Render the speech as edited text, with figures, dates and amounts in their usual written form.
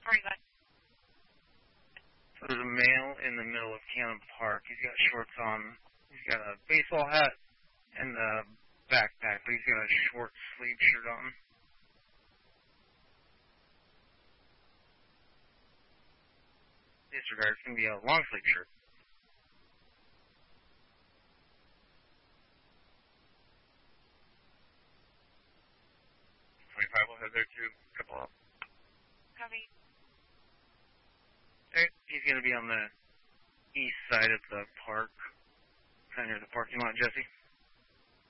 Sorry, go ahead. So there's a male in the middle of Cannon Park. He's got shorts on. He's got a baseball hat and a backpack, but he's got a short sleeve shirt on. Disregard, it's going to be a long sleeve shirt. 25 will head there too. Couple up. Copy. Okay, he's going to be on the east side of the park, kind of near the parking lot, Jesse.